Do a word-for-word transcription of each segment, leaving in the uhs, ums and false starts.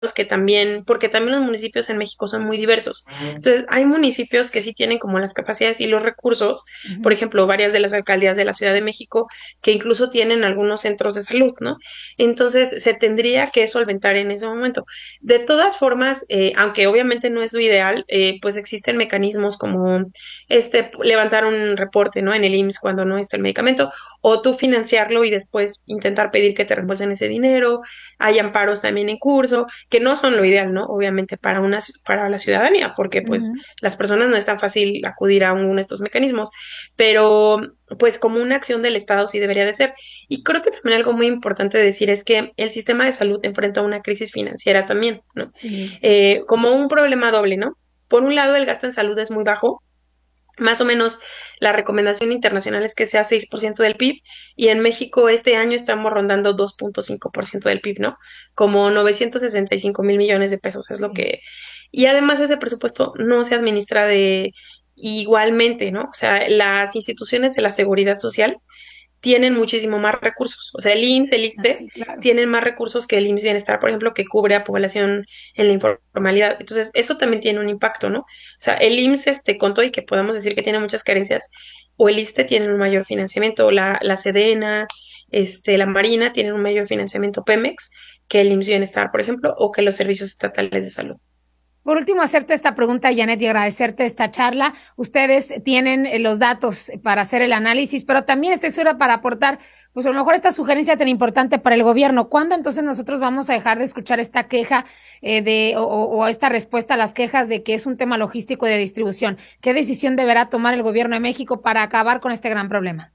que también, porque también los municipios en México son muy diversos. Entonces, hay municipios que sí tienen como las capacidades y los recursos, uh-huh. Por ejemplo, varias de las alcaldías de la Ciudad de México, que incluso tienen algunos centros de salud, ¿no? Entonces, se tendría que solventar en ese momento. De todas formas, eh, aunque obviamente no es lo ideal, eh, pues existen mecanismos como este, levantar un reporte, ¿no? En el I M S S cuando no está el medicamento, o tú financiarlo y después intentar pedir que te reembolsen ese dinero. Hay amparos también en curso, que no son lo ideal, ¿no? Obviamente para una para la ciudadanía, porque pues uh-huh. Las personas no es tan fácil acudir a uno de estos mecanismos, pero pues como una acción del Estado sí debería de ser. Y creo que también algo muy importante decir es que el sistema de salud enfrenta una crisis financiera también, ¿no? Sí. Eh, como un problema doble, ¿no? Por un lado, el gasto en salud es muy bajo. Más o menos la recomendación internacional es que sea seis por ciento del P I B y en México este año estamos rondando dos punto cinco por ciento del P I B, ¿no? Como novecientos sesenta y cinco mil millones de pesos es sí. Lo que... Y además ese presupuesto no se administra de igualmente, ¿no? O sea, las instituciones de la seguridad social tienen muchísimo más recursos. O sea, el I M S S, el ISSSTE, sí, claro. Tienen más recursos que el I M S S Bienestar, por ejemplo, que cubre a población en la informalidad. Entonces, eso también tiene un impacto, ¿no? O sea, el I M S S, este, con todo y que podamos decir que tiene muchas carencias, o el ISSSTE tienen un mayor financiamiento, o la, la Sedena, este, la Marina tienen un mayor financiamiento Pemex que el I M S S Bienestar, por ejemplo, o que los servicios estatales de salud. Por último, hacerte esta pregunta, Janet, y agradecerte esta charla. Ustedes tienen los datos para hacer el análisis, pero también estoy segura para aportar, pues a lo mejor esta sugerencia tan importante para el gobierno. ¿Cuándo entonces nosotros vamos a dejar de escuchar esta queja eh, de o, o esta respuesta a las quejas de que es un tema logístico y de distribución? ¿Qué decisión deberá tomar el gobierno de México para acabar con este gran problema?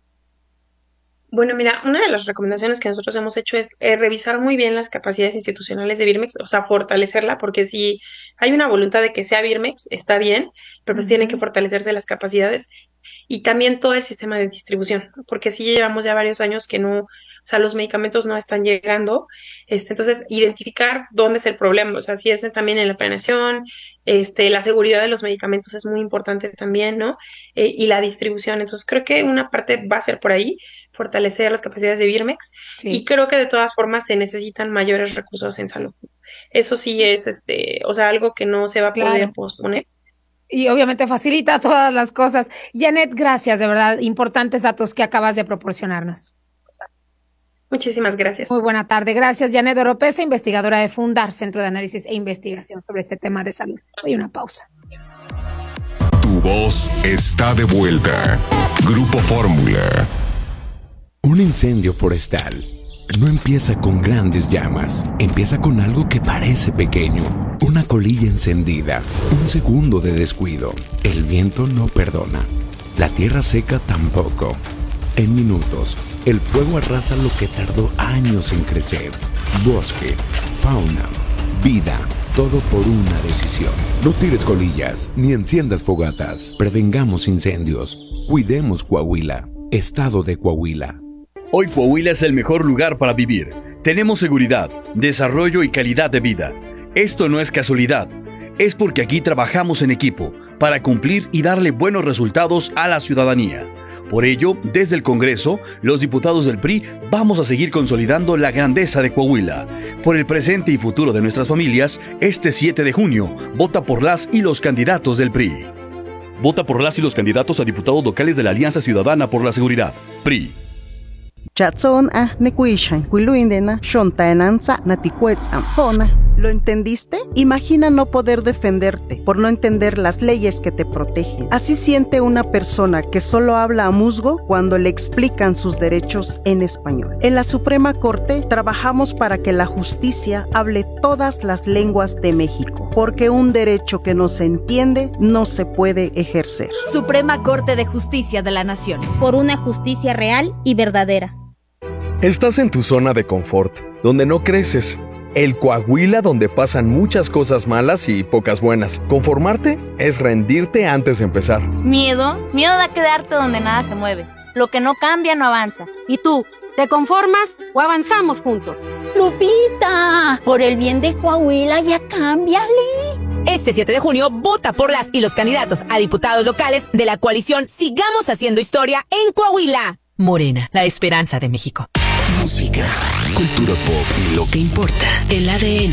Bueno, mira, una de las recomendaciones que nosotros hemos hecho es eh, revisar muy bien las capacidades institucionales de Birmex, o sea, fortalecerla, porque si hay una voluntad de que sea Birmex, está bien, pero pues uh-huh. Tienen que fortalecerse las capacidades y también todo el sistema de distribución, porque sí llevamos ya varios años que no, o sea, los medicamentos no están llegando, este, entonces identificar dónde es el problema, o sea, si es también en la planeación, este, la seguridad de los medicamentos es muy importante también, ¿no? Eh, y la distribución, entonces creo que una parte va a ser por ahí, fortalecer las capacidades de Birmex, sí. Y creo que de todas formas se necesitan mayores recursos en salud. Eso sí es, este, o sea, algo que no se va a poder claro. posponer. Y obviamente facilita todas las cosas. Janet, gracias, de verdad, importantes datos que acabas de proporcionarnos. Muchísimas gracias. Muy buena tarde. Gracias, Janet Oropesa, investigadora de Fundar, Centro de Análisis e Investigación sobre este tema de salud. Hoy una pausa. Tu voz está de vuelta. Grupo Fórmula. Un incendio forestal no empieza con grandes llamas, empieza con algo que parece pequeño, una colilla encendida, un segundo de descuido. El viento no perdona, la tierra seca tampoco. En minutos, el fuego arrasa lo que tardó años en crecer. Bosque, fauna, vida, todo por una decisión. No tires colillas, ni enciendas fogatas. Prevengamos incendios, cuidemos Coahuila, Estado de Coahuila. Hoy Coahuila es el mejor lugar para vivir. Tenemos seguridad, desarrollo y calidad de vida. Esto no es casualidad. Es porque aquí trabajamos en equipo para cumplir y darle buenos resultados a la ciudadanía. Por ello, desde el Congreso, los diputados del P R I vamos a seguir consolidando la grandeza de Coahuila. Por el presente y futuro de nuestras familias, este siete de junio, vota por las y los candidatos del P R I. Vota por las y los candidatos a diputados locales de la Alianza Ciudadana por la Seguridad, P R I. Chatson a nekuishan, kuiluindena, shontaenanza, naticuetzam, hona. ¿Lo entendiste? Imagina no poder defenderte por no entender las leyes que te protegen. Así siente una persona que solo habla a musgo cuando le explican sus derechos en español. En la Suprema Corte trabajamos para que la justicia hable todas las lenguas de México, porque un derecho que no se entiende no se puede ejercer. Suprema Corte de Justicia de la Nación. Por una justicia real y verdadera. Estás en tu zona de confort, donde no creces. El Coahuila donde pasan muchas cosas malas y pocas buenas. Conformarte es rendirte antes de empezar. Miedo, miedo a quedarte donde nada se mueve. Lo que no cambia no avanza. ¿Y tú, te conformas o avanzamos juntos? Lupita, por el bien de Coahuila ya cámbiale. Este siete de junio, vota por las y los candidatos a diputados locales de la coalición Sigamos Haciendo Historia en Coahuila. Morena, la esperanza de México. Música, cultura pop y lo que importa, el A D N